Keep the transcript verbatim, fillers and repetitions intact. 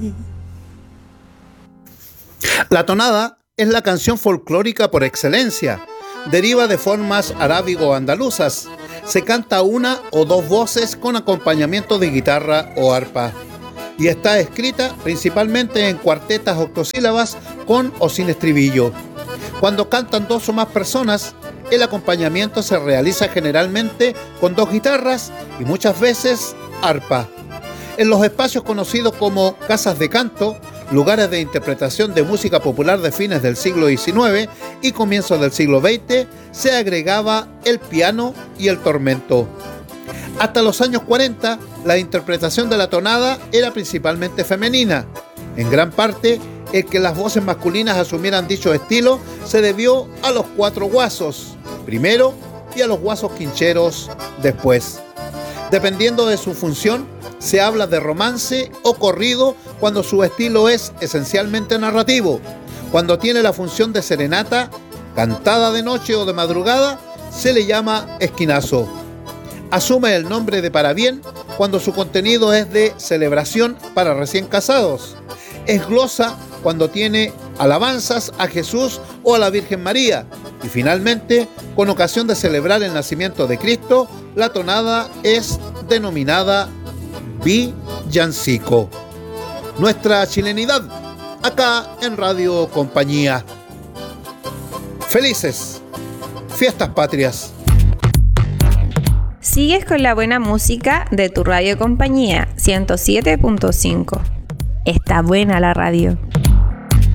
La tonada es la canción folclórica por excelencia. Deriva de formas arábigo-andaluzas. Se canta una o dos voces con acompañamiento de guitarra o arpa. Y está escrita principalmente en cuartetas octosílabas con o sin estribillo. Cuando cantan dos o más personas, el acompañamiento se realiza generalmente con dos guitarras y muchas veces arpa. En los espacios conocidos como casas de canto, lugares de interpretación de música popular de fines del siglo diecinueve y comienzos del siglo veinte, se agregaba el piano y el tormento. Hasta los años cuarenta, la interpretación de la tonada era principalmente femenina. En gran parte, el que las voces masculinas asumieran dicho estilo se debió a los cuatro guasos, primero, y a los guasos quincheros, después. Dependiendo de su función, se habla de romance o corrido cuando su estilo es esencialmente narrativo. Cuando tiene la función de serenata, cantada de noche o de madrugada, se le llama esquinazo. Asume el nombre de parabién cuando su contenido es de celebración para recién casados. Es glosa cuando tiene alabanzas a Jesús o a la Virgen María. Y finalmente, con ocasión de celebrar el nacimiento de Cristo, la tonada es denominada villancico. Nuestra chilenidad, acá en Radio Compañía. Felices fiestas patrias. Sigues con la buena música de tu Radio Compañía ciento siete punto cinco. Está buena la radio.